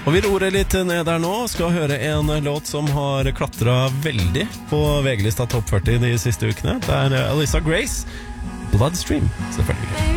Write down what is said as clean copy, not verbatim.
Og vi roer litt ned der nå, skal høre en låt som har klatret veldig på VG-lista Top 40 de siste ukene. Det er Alyssa Grace, Bloodstream, selvfølgelig.